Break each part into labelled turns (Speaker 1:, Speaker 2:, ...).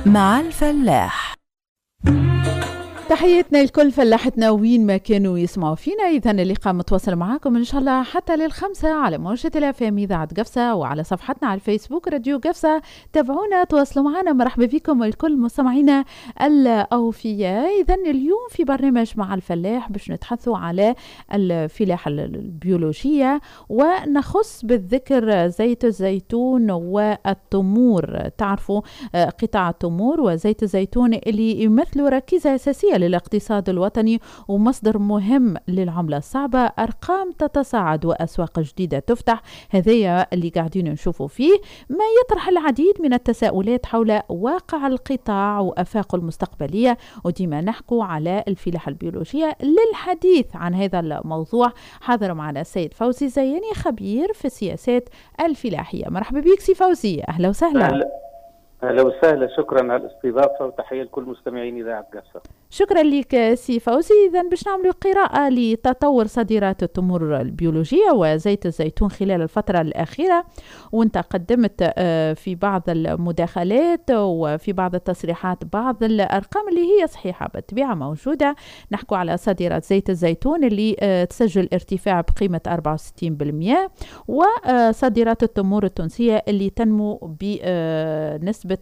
Speaker 1: مع الفلاح. تحياتنا لكل فلاحتنا وين ما كانوا يسمعوا فينا. إذا اللقاء متواصل معاكم إن شاء الله حتى لل5 على موجة الأفام إذاعة قفصة وعلى صفحتنا على الفيسبوك راديو قفصة. تابعونا تواصلوا معنا. مرحبا بكم الكل مستمعينا الأوفياء. إذا اليوم في برنامج مع الفلاح باش نتحدثوا على الفلاحة البيولوجية ونخص بالذكر زيت الزيتون والتمور. تعرفوا قطاع التمور وزيت الزيتون اللي يمثلوا ركيزة أساسية للاقتصاد الوطني ومصدر مهم للعملة الصعبة. أرقام تتصاعد وأسواق جديدة تفتح. هذايا اللي قاعدين نشوفوا فيه ما يطرح العديد من التساؤلات حول واقع القطاع وأفاقه المستقبلية. وديما نحكوا على الفلاحة البيولوجية. للحديث عن هذا الموضوع حاضر معنا السيد فوزي زياني خبير في السياسات الفلاحية. مرحبا بك سي فوزي. أهلا وسهلا.
Speaker 2: أهلا وسهلا. شكرا على الاستضافة وتحية لكل مستمعين إذاعة قفصة.
Speaker 1: شكرا لك سي فوزي. إذن باش نعملوا قراءة لتطور صادرات التمور البيولوجية وزيت الزيتون خلال الفترة الأخيرة. وانت قدمت في بعض المداخلات وفي بعض التصريحات بعض الأرقام اللي هي صحيحة بالطبيعة موجودة. نحكوا على صادرات زيت الزيتون اللي تسجل ارتفاع بقيمة 64%، وصادرات التمور التونسية اللي تنمو بنسبة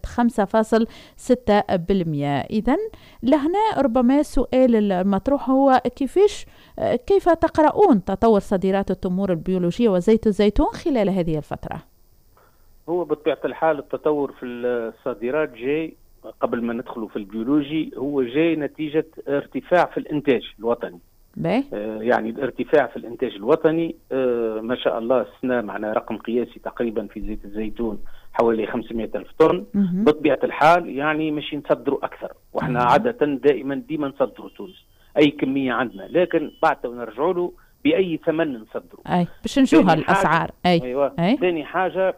Speaker 1: 5.6%. إذن لهنا ربما السؤال المطروح هو كيف تقرؤون تطور صادرات التمور البيولوجية وزيت الزيتون خلال هذه الفترة؟
Speaker 2: هو بطبيعة الحال التطور في الصادرات جاي قبل ما ندخلوا في البيولوجي، هو جاي نتيجة ارتفاع في الإنتاج الوطني. يعني الارتفاع في الإنتاج الوطني ما شاء الله السنة معنا رقم قياسي تقريبا في زيت الزيتون حوالي 500 ألف طن. بطبيعة الحال يعني مش نصدروا أكثر، وإحنا عادة ديما نصدروا تونس أي كمية عندنا، لكن بعد نرجعوا له بأي ثمن نصدروا.
Speaker 1: باش نشوفها الأسعار.
Speaker 2: أيوة. ثاني حاجة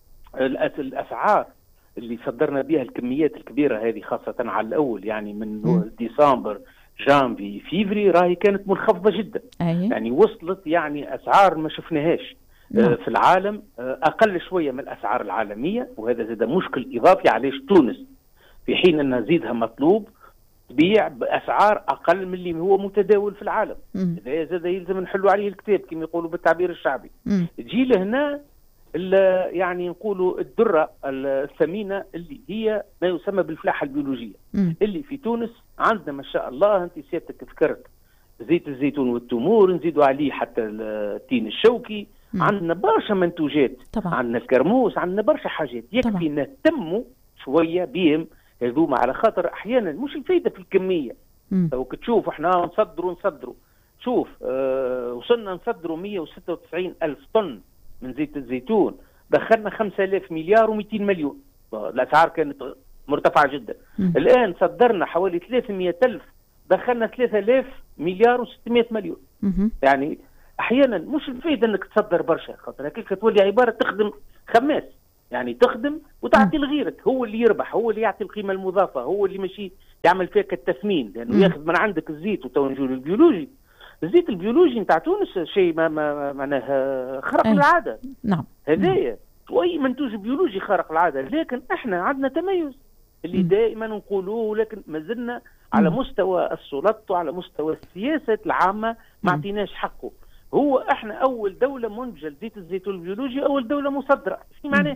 Speaker 2: الأسعار اللي صدرنا بها الكميات الكبيرة هذه خاصة على الأول، يعني من ديسمبر جانفي فيفري راهي كانت منخفضة جدا. يعني وصلت يعني أسعار ما شفناهاش في العالم، أقل شوية من الأسعار العالمية، وهذا زاد مشكل إضافي. علاش تونس في حين أن زيدها مطلوب تبيع بأسعار أقل من اللي هو متداول في العالم؟ هذا زاد يلزم نحلوا عليه الكتاب كما يقولوا بالتعبير الشعبي. تجي لهنا يعني نقولوا الدرة الثمينة اللي هي ما يسمى بالفلاحة البيولوجية اللي في تونس عندنا ما شاء الله. أنت سيادتك ذكرت زيت الزيتون والتمور، نزيدوا عليه حتى التين الشوكي. عندنا برشا منتوجات، عندنا الكرموس، عندنا برشا حاجات. يكفي نهتموا شوية بهم هذوما، على خاطر أحيانا مش الفايدة في الكمية. لو تشوف احنا نصدروا شوف وصلنا نصدروا 196 ألف طن من زيت الزيتون، دخلنا 5000 مليار و200 مليون. الأسعار كانت مرتفعة جدا. الآن صدرنا حوالي 300 ألف، دخلنا 3000 مليار و600 مليون. يعني أحيانا مش الفايدة أنك تصدر برشا، خاطر هكاك تولي عبارة تخدم خماس، يعني تخدم وتعطي لغيرك، هو اللي يربح، هو اللي يعطي القيمة المضافة، هو اللي ماشي يعمل فيك التثمين، لأنه ياخذ من عندك الزيت. وتونجوا البيولوجي، الزيت البيولوجي نتاع تونس شيء ما معناها خارق العادة.
Speaker 1: نعم.
Speaker 2: هذايا أي منتوج بيولوجي خارق العادة، لكن احنا عندنا تميز اللي دائما نقولوه، لكن ما زلنا على مستوى السلطة وعلى مستوى السياسة العامة ما اعطيناش حقه. هو احنا أول دولة منتجة زيت الزيتون البيولوجي، أول دولة مصدرة. شو معناه؟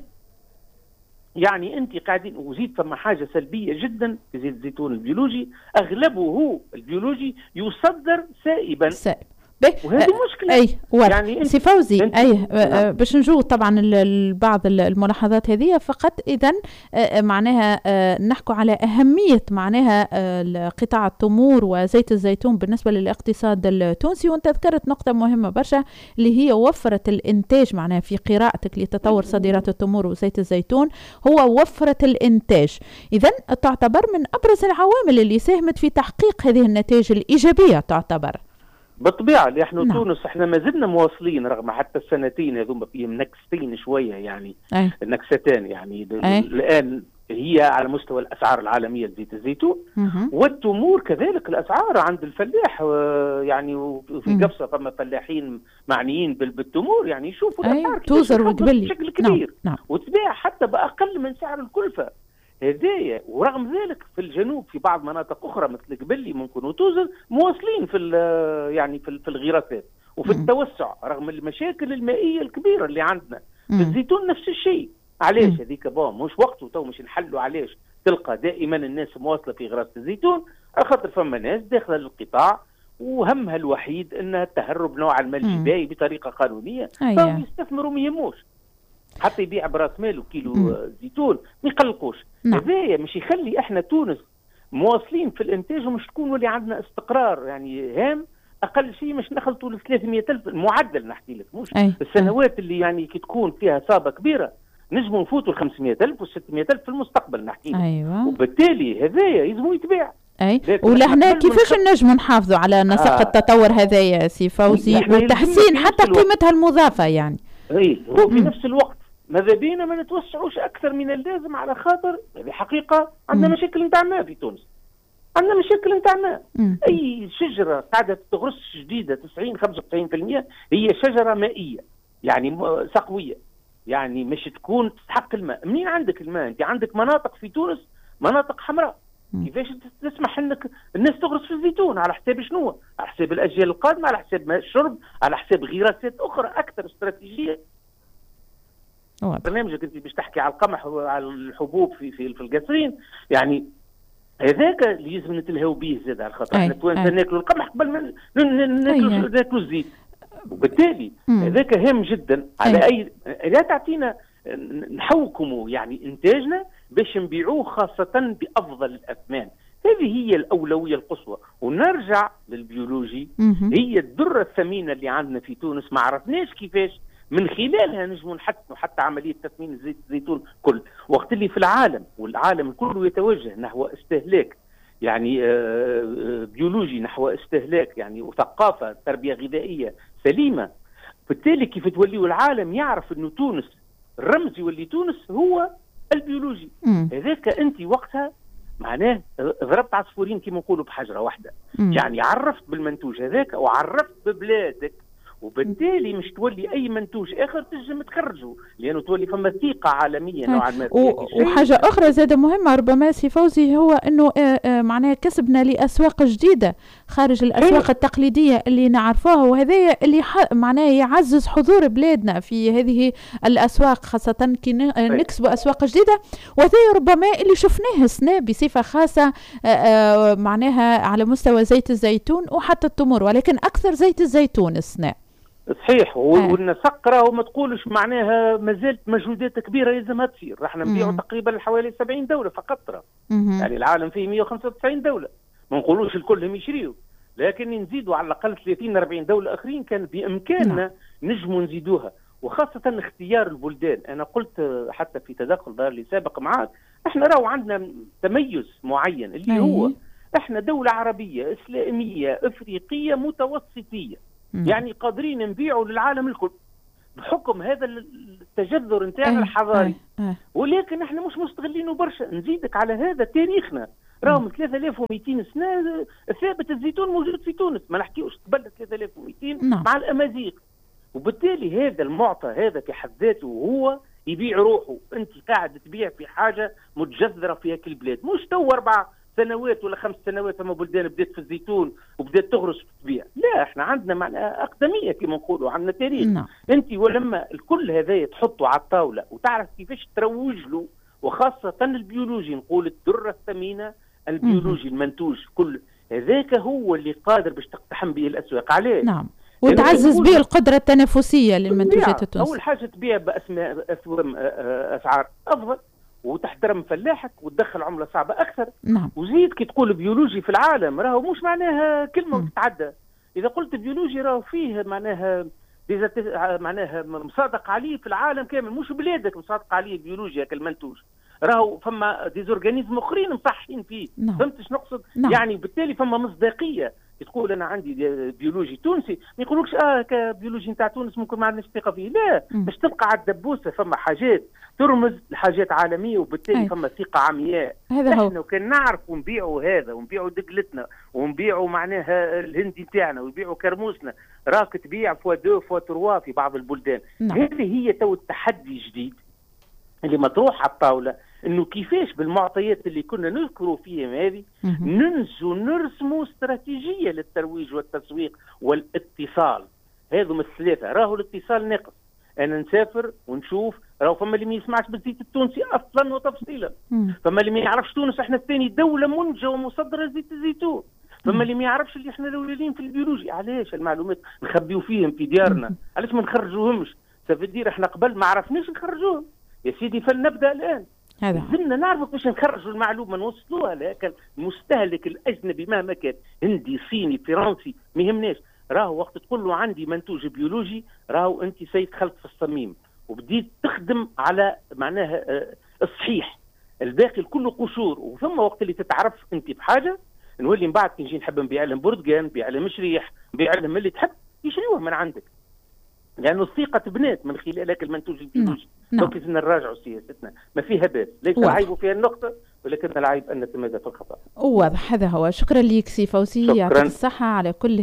Speaker 2: يعني انت قاعدين وزيد فما حاجه سلبيه جدا في زيت الزيتون البيولوجي، اغلبه هو البيولوجي يصدر سائبا. وهذه مشكله.
Speaker 1: يعني سي فوزي باش نجو طبعا بعض الملاحظات هذه فقط. اذا معناها نحكوا على اهميه معناها قطاع التمور وزيت الزيتون بالنسبه للاقتصاد التونسي. وانت ذكرت نقطه مهمه برشا اللي هي وفرت الانتاج. معناها في قراءتك لتطور صادرات التمور وزيت الزيتون هو وفرت الانتاج. اذا تعتبر من ابرز العوامل اللي ساهمت في تحقيق هذه النتائج الايجابيه. تعتبر
Speaker 2: بالطبيعة اللي احنا تونس احنا ما زلنا مواصلين رغم حتى السنتين هذوما فيهم نكستين شوية، يعني النكستان يعني الآن هي على مستوى الأسعار العالمية لزيت الزيتون والتمور كذلك. الأسعار عند الفلاح يعني وفي قفصة فما فلاحين معنيين بالتمور، يعني يشوفوا الأسعار
Speaker 1: توزر
Speaker 2: بشكل كبير. وتباع حتى بأقل من سعر الكلفة. هدايا. ورغم ذلك في الجنوب في بعض مناطق اخرى مثل قبلي ممكن وتوزن مواصلين في يعني في الغراسات وفي التوسع رغم المشاكل المائيه الكبيره اللي عندنا. في الزيتون نفس الشيء. علاش هذيك مش وقته تو مش نحلوا. علاش تلقى دائما الناس مواصله في غراسه الزيتون؟ على خاطر فما ناس داخله للقطاع وهمها الوحيد انها التهرب نوعا ما الجباي بطريقه قانونيه، فهم يستثمروا ما يهموش حتى يبيع براس ماله كيلو زيتون ما يقلقوش. هذايا مش يخلي احنا تونس مواصلين في الانتاج ومش تكون ولي عندنا استقرار يعني هام. اقل شيء مش نخلطوا ل 300,000 المعدل نحكي لك، مش السنوات اللي يعني كي تكون فيها اصابه كبيره نجموا نفوتوا ال 500,000 و 600,000 في المستقبل نحكي لك.
Speaker 1: أيوة.
Speaker 2: وبالتالي هذايا يلزموا يتباع.
Speaker 1: اي ولهنا كيفاش نجموا نحافظوا على نسق التطور هذايا سي فوزي وتحسين حتى قيمتها المضافه يعني؟
Speaker 2: اي هو في نفس الوقت ماذا بينا ما نتوسعوش اكثر من اللازم على خاطر هذه حقيقه عندنا مشاكل نتاع ماء في تونس. عندنا مشاكل نتاع ماء. اي شجره قاعده تغرس جديده 90-95% هي شجره مائيه يعني سقويه يعني مش تكون تستحق الماء. منين عندك الماء؟ انت عندك مناطق في تونس مناطق حمراء. كيفاش تسمح انك الناس تغرس في الزيتون؟ على حساب شنو؟ على حساب الاجيال القادمه، على حساب ماء الشرب، على حساب غراسات اخرى اكثر استراتيجيه. برنامجك انت باش تحكي على القمح وعلى الحبوب في القصرين يعني هذاك اللي لازم نتلهوا به زاد على خاطر احنا توانسه ناكلوا القمح قبل ما ناكلوا الزيت. وبالتالي هذاك هام جدا على اي لا تعطينا نحوكموا يعني انتاجنا باش نبيعوه خاصه بافضل الاثمان. هذه هي الاولويه القصوى. ونرجع للبيولوجي هي الذره الثمينه اللي عندنا في تونس ما عرفناش كيفاش من خلالها نجموا نحسنوا حتى عمليه تثمين زيت الزيتون كل وقت اللي في العالم والعالم كله يتوجه نحو استهلاك يعني بيولوجي نحو استهلاك يعني وثقافه تربيه غذائيه سليمه. بالتالي كيف توليوا العالم يعرف انه تونس الرمز يولي تونس هو البيولوجي. هذاك انت وقتها معناه ضربت عصفورين كما نقولوا بحجره واحده. يعني عرفت بالمنتوج هذاك وعرفت ببلادك وبالتالي مش تولي اي منتوج اخر تنجم تخرجه لانه تولي فما ثقه عالميه نوعا ما.
Speaker 1: وحاجه اخرى زاده مهمه ربما سي فوزي هو انه معناها كسبنا لاسواق جديده خارج الاسواق التقليديه اللي نعرفوها وهذا اللي معناه يعزز حضور بلادنا في هذه الاسواق خاصه كي نكسبوا اسواق جديده. وهذا ربما اللي شفناه السنه بصفه خاصه معناها على مستوى زيت الزيتون وحتى التمر ولكن اكثر زيت الزيتون السنه.
Speaker 2: صحيح. والنسق راهو ما تقولش معناها ما زالت مجهودات كبيره لازمها تصير. راح نبيعوا تقريبا حوالي 70 دوله فقط يعني العالم فيه 195 دوله ما نقولوش الكلهم يشريوا لكن نزيدوا على الاقل 30-40 دوله اخرين كان بامكاننا نجموا نزيدوها. وخاصه اختيار البلدان. انا قلت حتى في تدخل ظهر لي سابق معاك احنا راهو عندنا تميز معين اللي هو احنا دوله عربيه اسلاميه افريقيه متوسطيه يعني قادرين نبيعوا للعالم الكل بحكم هذا التجذر نتاعنا الحضاري. ولكن احنا مش مستغلينه برشا. نزيدك على هذا تاريخنا راهو من 3200 سنه ثابت الزيتون موجود في تونس ما نحكيوش قبل 3200 مع الامازيغ. وبالتالي هذا المعطى هذا في حد ذاته هو يبيع روحه. انت قاعد تبيع في حاجه متجذره في هيك البلاد مش تو 4 سنوات ولا 5 سنوات ثم بلدان بدات في الزيتون وبدات تغرس وتبيع. لا احنا عندنا معناها اقدميه كما نقولوا عندنا تاريخ. انت ولما الكل هذا تحطه على الطاوله وتعرف كيفاش تروج له وخاصه البيولوجي نقول الذره الثمينه البيولوجي المنتوج كل هذاك هو اللي قادر باش تقتحم به الاسواق. عليه
Speaker 1: نعم وتعزز به القدره التنافسيه للمنتوجات التونسيه.
Speaker 2: اول حاجه تبيع اسعار افضل وتحترم فلاحك وتدخل عمله صعبه اكثر. وزيد كي تقول بيولوجي في العالم راهو مش معناها كلمه تتعدى. اذا قلت بيولوجي راهو فيه معناها معناها مصادق عليه في العالم كامل مش بلادك مصادق عليه بيولوجيا كالمنتوج. راهو فما ديزورجانيزم اخرين مصحين فيه. فهمت ايش نقصد؟ يعني بالتالي فما مصداقيه. تقول انا عندي بيولوجي تونسي ما يقولوكش كبيولوجي نتاع تونس ممكن ما عندناش ثقه فيه. لا باش تبقى على الدبوسه فما حاجات ترمز لحاجات عالميه وبالتالي فما ثقه عمياء. احنا وكان نعرف ونبيعوا هذا ونبيعوا دقلتنا ونبيعوا معناها الهندي نتاعنا ونبيعوا كرموسنا راك تبيع فوا 2 فوا 3 في بعض البلدان. هذه هي تو التحدي الجديد اللي مطروح على الطاوله انه كيفاش بالمعطيات اللي كنا نذكروا فيهم هذه نرسموا استراتيجيه للترويج والتسويق والاتصال. هذو من الثلاثه. راهو الاتصال ناقص. انا نسافر ونشوف راهو فما اللي ما يسمعش بالزيت التونسي اصلا وتفصيلا، فما اللي ما يعرفش تونس احنا الثاني دوله منتجه ومصدره زيت الزيتون، فما اللي ما يعرفش اللي احنا الاولين في البيولوجي. علاش المعلومات نخبيو فيهم في ديارنا؟ علاش ما نخرجوهمش؟ سافدير احنا قبل ما عرفناش نخرجوهم يا سيدي، فلنبدا الان. زلنا نعرفوا كيفاش نخرجوا المعلومه نوصلوها لهذا المستهلك الاجنبي مهما كان، هندي صيني فرنسي ما يهمناش. راهو وقت تقول له عندي منتوج بيولوجي، راهو انت سيد دخلت في الصميم وبديت تخدم على معناها الصحيح، الباقي الكل قشور. وثم وقت اللي تتعرف انت بحاجه نولي من بعد كي نجي نحب نبيع لهم برتقان، نبيع لهم مشريح، نبيع لهم اللي تحب يشريوه من عندك، لانه الثقه تبنات من خلال هذاك المنتوج البيولوجي. كيف نراجعوا سياستنا ما فيها باس، ليس العيب فيها النقطه ولكن العيب ان نتمادى في الخطا.
Speaker 1: واضح. هذا هو. شكرا لك سي فوزي، يعطيك الصحه على كل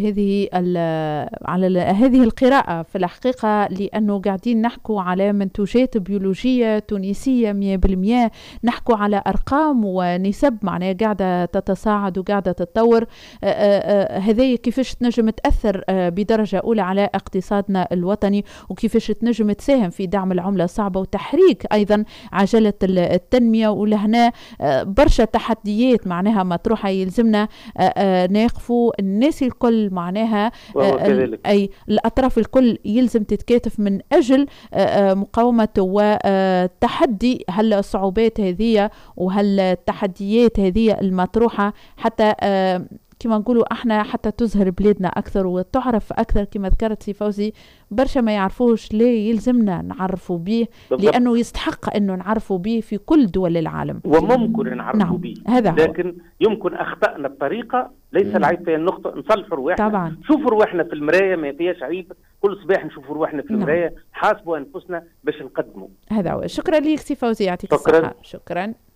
Speaker 1: هذه القراءه في الحقيقه، لانه قاعدين نحكوا على منتوجات بيولوجيه تونسيه 100%، نحكوا على ارقام ونسب معناها قاعده تتصاعد وقاعده تتطور. هذه كيفاش تنجم تاثر بدرجه اولى على اقتصادنا الوطني، وكيفاش تنجم تساهم في دعم العمله الصعبه وتحريك ايضا عجله التنميه. ولهنا برشا تحديات معناها مطروحه يلزمنا ناقفوا الناس الكل معناها، اي الاطراف الكل يلزم تتكاتف من اجل مقاومه وتحدي هالصعوبات هذه وهالتحديات هذه المطروحه، حتى كما نقولوا احنا حتى تزهر بلادنا اكثر وتعرف اكثر. كما ذكرت سي فوزي برشا ما يعرفوش، ليه يلزمنا نعرفوا به؟ لانه يستحق انه نعرفوا به في كل دول العالم،
Speaker 2: وممكن نعرفوا به.
Speaker 1: هذا
Speaker 2: لكن يمكن اخطأنا بطريقه ليس العيب فيها النقطه، نصلحوا رواحنا طبعا. نشوفوا رواحنا في المرايه، ما فيهاش عيب. كل صباح نشوفوا رواحنا في المرايه، حاسبوا انفسنا باش نقدموا.
Speaker 1: هذا هو. شكرا لك سي فوزي، يعطيك الصحه. شكرا.